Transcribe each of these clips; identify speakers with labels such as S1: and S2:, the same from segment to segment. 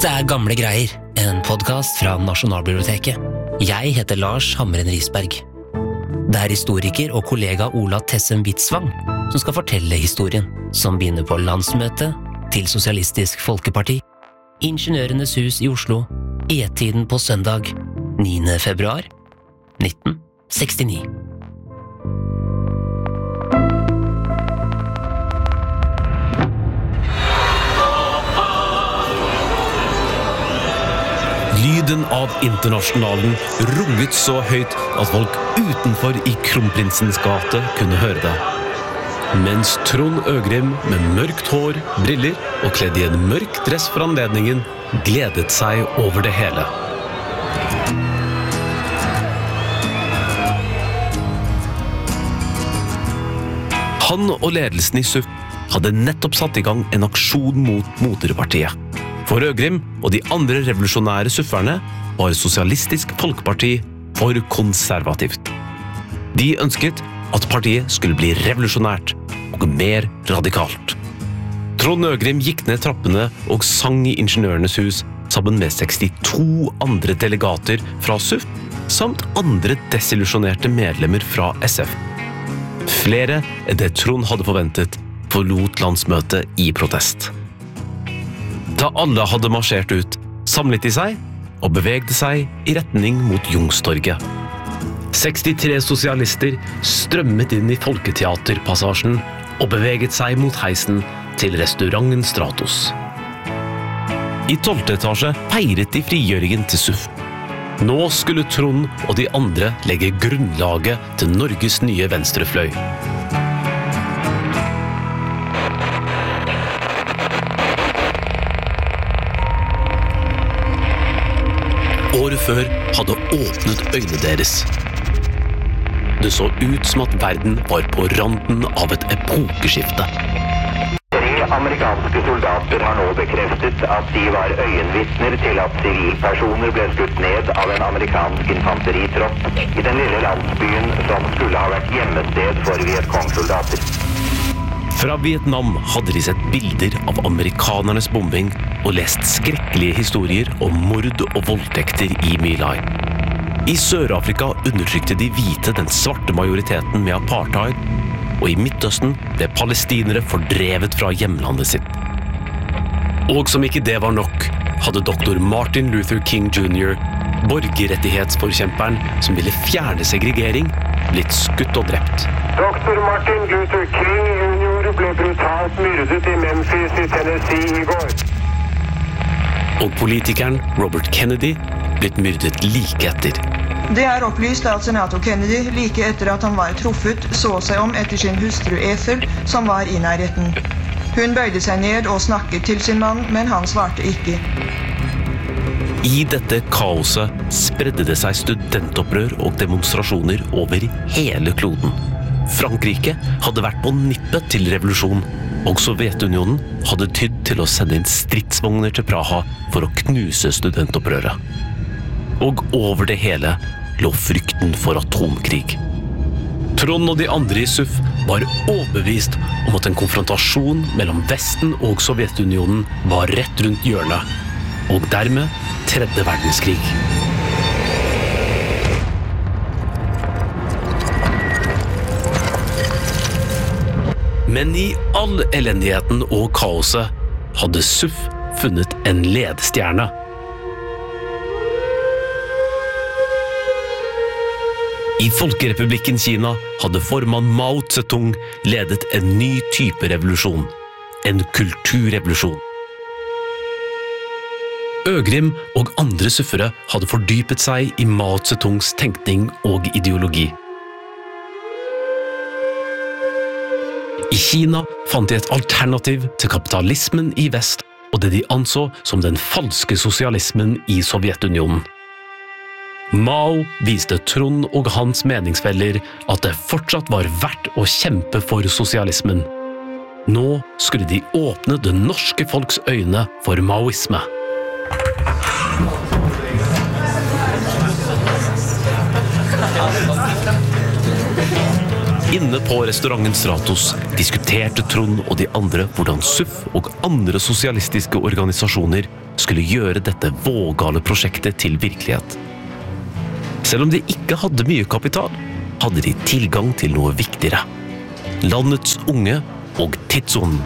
S1: Dette Gamle greier, en podcast fra Nasjonalbiblioteket. Jeg heter Lars Hammeren Risberg. Det historiker og kollega Ola Tessem Witzwang som skal fortelle historien, som begynner på landsmøtet til Sosialistisk Folkeparti, Ingeniørenes hus i Oslo, E-tiden på søndag, 9. februar 1969.
S2: Lyden av internasjonalen runget så høyt at folk utenfor i Kronprinsens gate kunne høre det. Mens Trond Øgrim med mørkt hår, briller og kledd i en mørk dress for anledningen gledet seg over det hele. Han og ledelsen i SUF hadde nettopp satt i gang en aksjon mot moderpartiet. For Øgrim og de andre revolusjonære sufferne var Sosialistisk Folkeparti for konservativt. De ønsket at partiet skulle bli revolusjonært og mer radikalt. Trond Øgrim gikk ned trappene og sang i Ingeniørenes hus sammen med 62 andre delegater fra SUF, samt andre desillusjonerte medlemmer fra SF. Flere enn det Trond hadde forventet forlot landsmøtet i protest. Da alle hadde marsjert ut, samlet de seg og bevegde seg i retning mot Youngstorget. 63 sosialister strømmet inn i Folketeaterpassasjen og beveget seg mot heisen til restauranten Stratos. I 12. etasje feiret de frigjøringen til SUF. Nå skulle Trond og de andre legge grunnlaget til Norges nye venstrefløy. Året før hadde åpnet øynene deres. Det så ut som at verden var på randen av et epokeskifte.
S3: 3 amerikanske soldater har nå bekreftet at de var øyenvitner til at sivilpersoner ble skutt ned av en amerikansk infanteritropp i den lille landsbyen som skulle ha vært gjemmested for Vietcong-soldater.
S2: Fra Vietnam hadde de sett bilder av amerikanernes bombing og lest skrekkelige historier om mord og voldtekter i My Lai. I Sør-Afrika undertrykte de hvite den svarte majoriteten med apartheid, og i Midtøsten ble palestinere fordrevet fra hjemlandet sitt. Og som ikke det var nok, hadde Dr. Martin Luther King Jr., borgerrettighetsforkjemperen som ville fjerne segregering, blitt skutt og drept.
S4: Dr. Martin Luther King Jr. ble brutalt myrdet i Memphis i Tennessee i går.
S2: Og politikeren Robert Kennedy blitt myrdet like etter.
S5: Det opplyst at senator Kennedy, like etter at han var truffet, så seg om etter sin hustru Ethel, som var i nærheten. Hun bøyde seg ned og snakket til sin mann, men han svarte ikke.
S2: I dette kaoset spredde det seg studentopprør og demonstrasjoner over hele kloden. Frankrike hadde vært på nippet til revolusjon, og Sovjetunionen hadde tydd til å sende inn stridsvogner til Praha for å knuse studentopprøret. Og over det hele lå frykten for atomkrig. Trond og de andre i SUF var overbevist om at en konfrontasjon mellom Vesten og Sovjetunionen var rett rundt hjørnet, og dermed 3. verdenskrig. Men i all elendigheten og kaoset hadde SUF funnet en ledestjerne. I Folkerepublikken Kina hadde formann Mao Zedong ledet en ny type revolusjon, en kulturrevolusjon. Øgrim og andre suffere hadde fordypet seg i Mao Zedongs tenkning og ideologi. I Kina fant de et alternativ til kapitalismen i vest og det de anså som den falske sosialismen i Sovjetunionen. Mao viste Trond og hans meningsfeller at det fortsatt var verdt å kjempe for sosialismen. Nå skulle de åpne det norske folks øyne for maoisme. Inne på restauranten Stratos diskuterte Trond og de andre hvordan SUF og andre sosialistiske organisasjoner skulle gjøre dette vågale prosjektet til virkelighet. Selv om de ikke hadde mye kapital, hadde de tilgang til noe viktigere. Landets unge og tidsånden.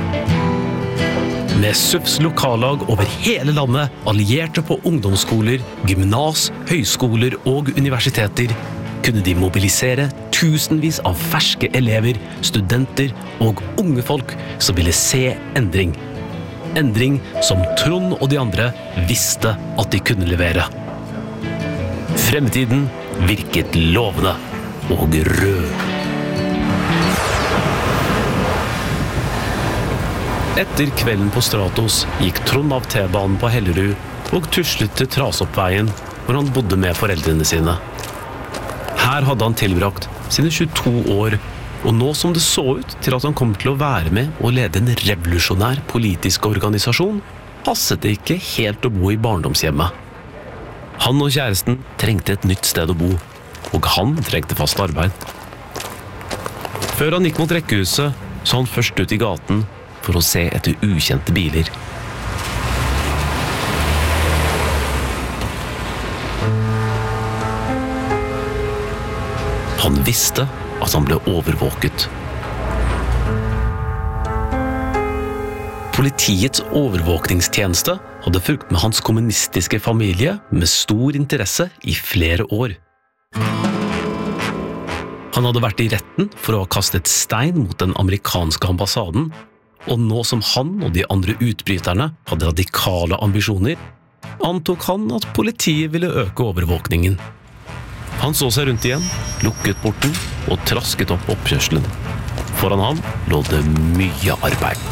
S2: Med SUFs lokallag over hele landet, allierte på ungdomsskoler, gymnas, høyskoler og universiteter, kunne de mobilisere tusenvis av ferske elever, studenter og unge folk som ville se endring. Endring som Trond og de andre visste at de kunne levere. Fremtiden virket lovende og rød. Etter kvelden på Stratos gikk Trond av T-banen på Hellerud og tuslet til Trasoppveien, hvor han bodde med foreldrene sine. Her hadde han tilbrakt sine 22 år, og nå som det så ut til at han kom til å være med og lede en revolusjonær politisk organisasjon, passet det ikke helt å bo i barndomshjemmet. Han og kjæresten trengte et nytt sted å bo, og han trengte fast arbeid. Før han gikk mot rekkehuset, så han først ut i gaten for å se etter ukjente biler. Han visste at han ble overvåket. Politiets overvåkningstjeneste hadde fulgt med hans kommunistiske familie med stor interesse i flere år. Han hadde vært i retten for å ha kastet stein mot den amerikanske ambassaden, og nå som han og de andre utbryterne hadde radikale ambisjoner, antok han at politiet ville øke overvåkningen. Han så seg rundt igjen, lukket porten og trasket opp oppkjørselen. Foran ham lå det mye arbeid.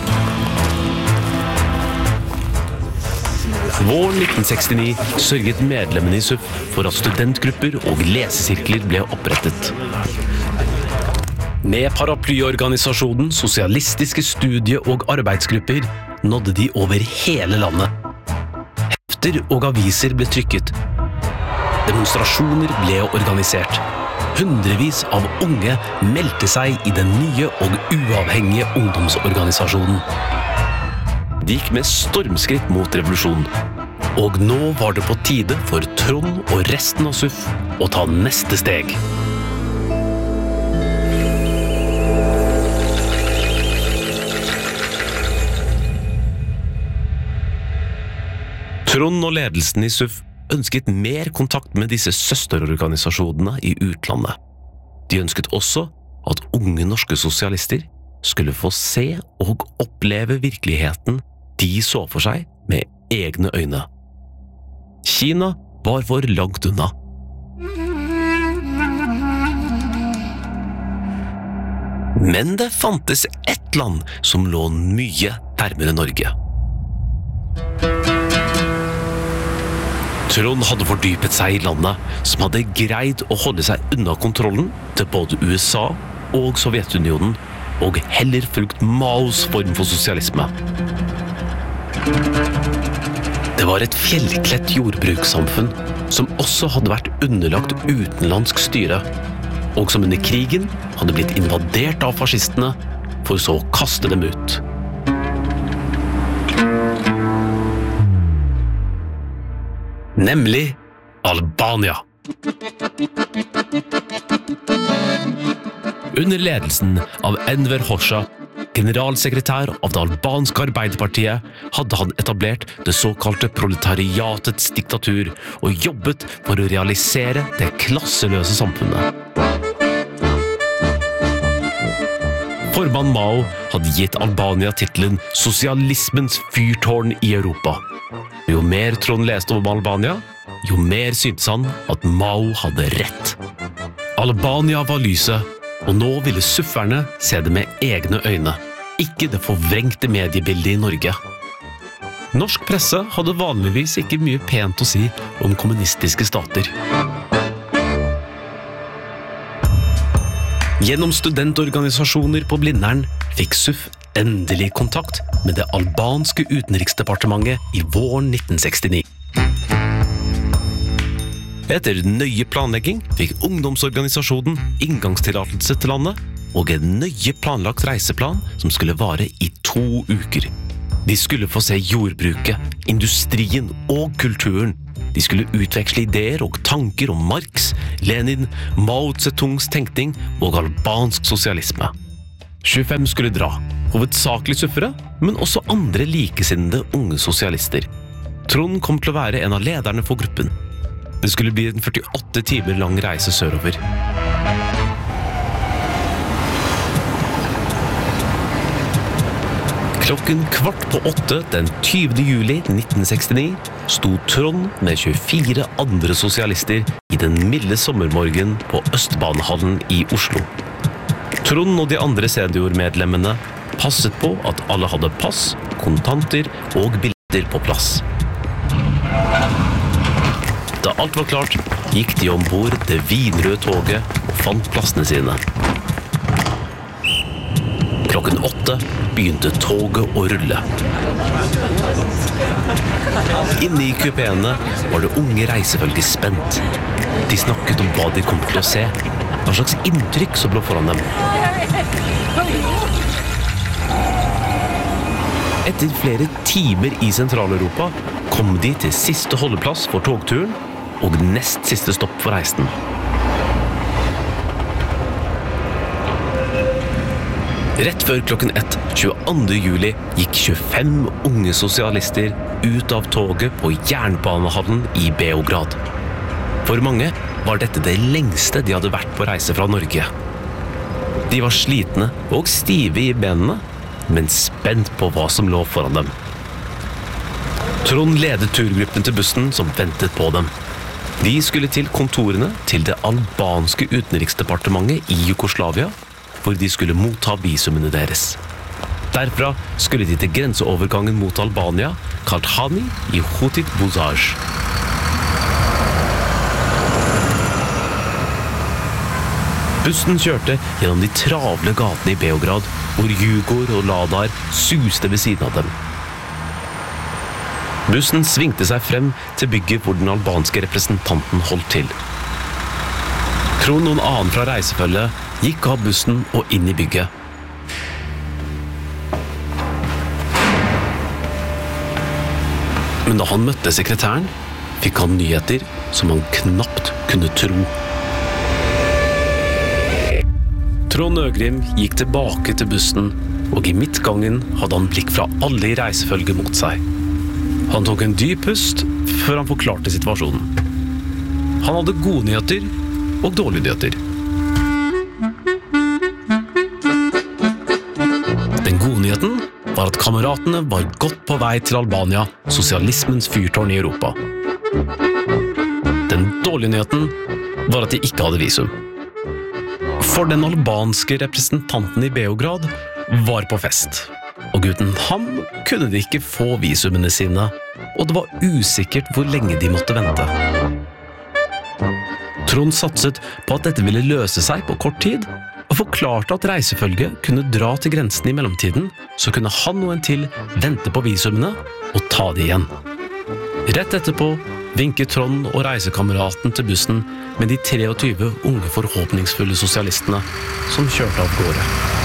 S2: Våren 1969 sørget medlemmene i SUF for at studentgrupper og lesesirkler ble opprettet. Med paraplyorganisasjonen Sosialistiske studie- og arbeidsgrupper nådde de over hele landet. Hefter og aviser ble trykket. Demonstrasjoner ble organisert. Hundrevis av unge meldte seg i den nye og uavhengige ungdomsorganisasjonen. De gikk med stormskritt mot revolusjonen. Og nå var det på tide for Trond og resten av SUF å ta neste steg. Trond og ledelsen i SUF ønsket mer kontakt med disse søsterorganisasjonene i utlandet. De ønsket også at unge norske sosialister skulle få se og oppleve virkeligheten de så for seg med egne øyne. Kina var for langt unna. Men det fantes ett land som lå mye nærmere Norge. Trond hadde fordypet seg i landet, som hadde greid å holde seg unna kontrollen til både USA og Sovjetunionen, og heller fulgt Maos form for sosialisme. Det var et fjellkledt jordbrukssamfunn, som også hadde vært underlagt utenlandsk styre, og som under krigen hadde blitt invadert av fascistene, for så å kaste dem ut. Nemlig Albania. Under ledelsen av Enver Hoxha, generalsekretær av det albanske arbeiderpartiet, hadde han etablert det såkalte proletariatets diktatur og jobbet for å realisere det klasseløse samfunnet. Formann Mao hadde gitt Albania titelen «Sosialismens fyrtårn i Europa». Jo mer Trond leste om Albania, jo mer syntes han at Mao hadde rett. Albania var lyset, og nå ville sufferne se det med egne øyne, ikke det forvrengte mediebildet i Norge. Norsk presse hadde vanligvis ikke mye pent å si om kommunistiske stater. Gjennom studentorganisasjoner på Blindern fikk SUF endelig kontakt med det albanske utenriksdepartementet i våren 1969. Etter nøye planlegging fikk ungdomsorganisasjonen inngangstillatelse til landet, og en nøye planlagt reiseplan som skulle vare i 2 uker. De skulle få se jordbruket, industrien og kulturen. De skulle utveksle ideer og tanker om Marx, Lenin, Mao Zedongs tenkning og albansk sosialisme. 25 skulle dra, hovedsakelig suffere, men også andre likesinnede unge sosialister. Trond kom til å være en av lederne for gruppen. Det skulle bli en 48 timer lang reise sørover. Klokken 7:15 den 20. juli 1969 sto Trond med 24 andre sosialister i den milde sommermorgen på Østbanehallen i Oslo. Trond og de andre seniormedlemmene passet på at alle hadde pass, kontanter og billetter på plass. Da alt var klart, gikk de ombord det vinrøde toget og fant plassene sine. Klokken 8 begynte toget å rulle. Inne i kupéene var det unge reisefølge spent. De snakket om hva de kom til å se, hva slags inntrykk som lå foran dem. Etter flere timer i Sentral-Europa kom de til siste holdeplass for togturen og nest siste stopp for reisen. Rett før klokken 1, 22. juli, gikk 25 unge sosialister ut av toget på jernbanehallen i Beograd. For mange var dette det lengste de hadde vært på reise fra Norge. De var slitne og stive i benene, men spent på hva som lå foran dem. Trond ledet turgruppen til bussen som ventet på dem. De skulle til kontorene til det albanske utenriksdepartementet i Jugoslavia, hvor de skulle motta visumene deres. Derfra skulle de til grenseovergangen mot Albania, kalt Hani i Hotit Buzaj. Bussen kjørte gjennom de travle gatene i Beograd, hvor Jugor og Ladar suste ved siden av dem. Bussen svingte seg frem til bygget hvor den albanske representanten holdt til. Trond og noen annen fra reisefølget gikk av bussen og inn i bygget. Men da han møtte sekretæren, fikk han nyheter som han knapt kunne tro. Trond Øgrim gikk tilbake til bussen, og i midtgangen hadde han blikk fra alle i reisefølget mot seg. Han tok en dyp pust før han forklarte situasjonen. Han hadde gode nyheter og dårlige nyheter. Den gode nyheten var at kameratene var godt på vei til Albania, sosialismens fyrtårn i Europa. Den dårlige nyheten var at de ikke hadde visum. For den albanske representanten i Beograd var på fest, og uten ham kunne de ikke få visumene sine, og det var usikkert hvor lenge de måtte vente. Trond satset på at dette ville løse seg på kort tid, og forklarte at reisefølget kunne dra til grensen i mellomtiden, så kunne han og en til vente på visumene og ta det igjen. Rett etterpå vinket Trond og reisekameraten til bussen med de 23 unge forhåpningsfulle sosialistene som kjørte av gårde.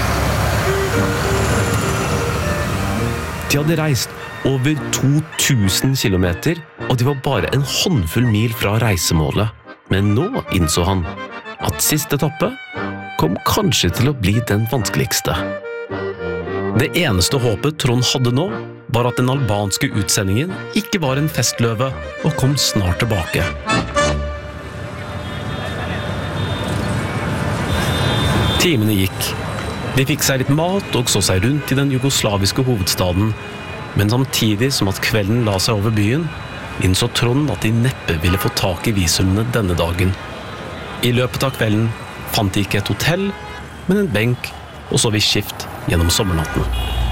S2: De hadde reist over 2000 kilometer, og de var bare en håndfull mil fra reisemålet. Men nå innså han at siste etappe kom kanskje til å bli den vanskeligste. Det eneste håpet Trond hadde nå var at den albanske utsendingen ikke var en festløve og kom snart tilbake. Timene gikk. De fikk seg litt mat og så seg rundt i den jugoslaviske hovedstaden, men samtidig som at kvelden la seg over byen, innså Trond at de neppe ville få tak i visumene denne dagen. I løpet av kvelden fant de ikke et hotell, men en benk, og så vi skift gjennom sommernatten.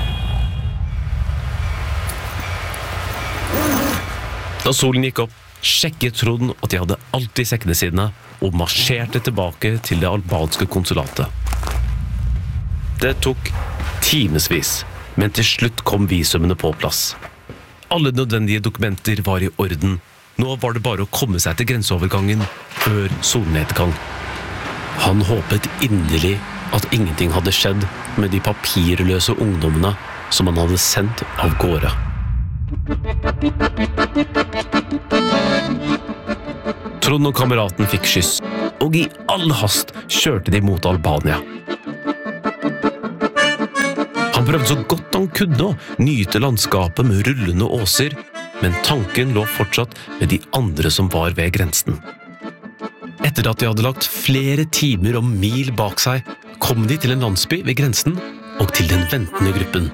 S2: Da solen gikk opp, sjekket Trond at de hadde alt i sekkene sine, og marsjerte tilbake til det albanske konsulatet. Det tok timesvis, men til slutt kom visumene på plass. Alle nødvendige dokumenter var i orden. Nå var det bare å komme seg til grenseovergangen før solnedgang. Han håpet inderlig at ingenting hadde skjedd med de papirløse ungdommene som han hadde sendt av gårde. Trond og kameraten fikk skyss, og i all hast kjørte de mot Albania. Han prøvde så godt han kunne å nyte landskapet med rullende åser, men tanken lå fortsatt med de andre som var ved grensen. Etter at de hadde lagt flere timer og mil bak seg, kom de til en landsby ved grensen og til den ventende gruppen.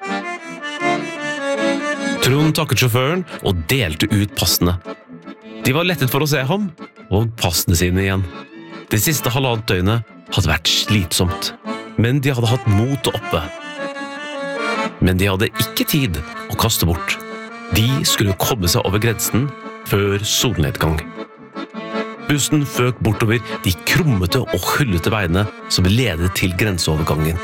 S2: Trond takket sjåføren og delte ut passene. De var lettet for å se ham, og passene sine igjen. Det siste halvannet døgnet hadde vært slitsomt, men de hadde hatt mot oppe. Men de hadde ikke tid å kaste bort. De skulle komme seg over grensen før solnedgang. Bussen føk bortover de krummete og hullete veiene som ledet til grenseovergangen.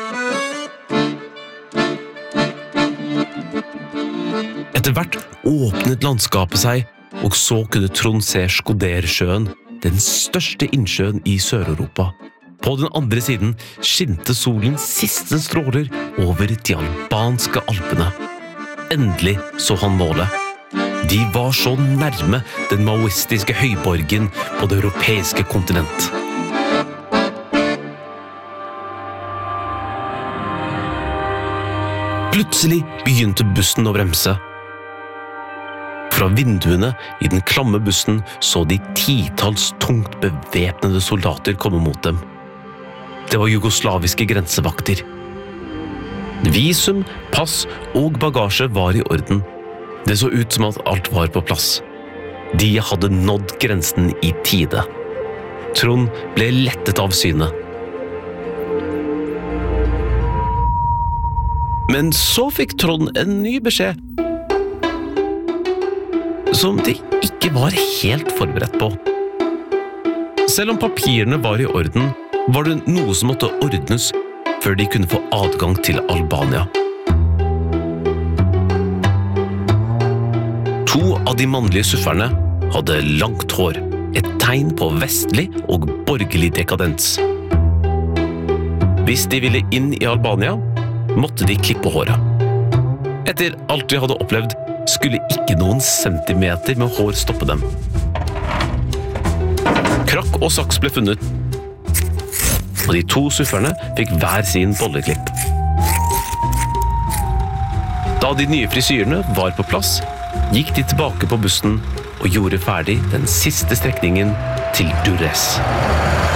S2: Etter hvert åpnet landskapet seg, og så kunne Trond se Skodersjøen, den største innsjøen i Sør-Europa. På den andre siden skinte solens siste stråler over de albanske alpene. Endelig så han målet. De var så nærme den maoistiske høyborgen på det europeiske kontinent. Plutselig begynte bussen å bremse. Fra vinduene i den klamme bussen så de titalls tungt bevæpnede soldater komme mot dem. Det var jugoslaviske grensevakter. Visum, pass og bagasje var i orden. Det så ut som at alt var på plass. De hadde nådd grensen i tide. Trond ble lettet av synet. Men så fikk Trond en ny beskjed, som de ikke var helt forberedt på. Selv om papirene var i orden, var det noe som måtte ordnes før de kunne få adgang til Albania. 2 av de mannlige sufferne hadde langt hår, et tegn på vestlig og borgerlig dekadens. Hvis de ville inn i Albania, måtte de klippe håret. Etter alt de hadde opplevd, skulle ikke noen centimeter med hår stoppe dem. Krakk og saks ble funnet, og de 2 sufferne fikk hver sin bolleklipp. Da de nye frisyrene var på plass, gikk de tilbake på bussen og gjorde ferdig den siste strekningen til Durrës.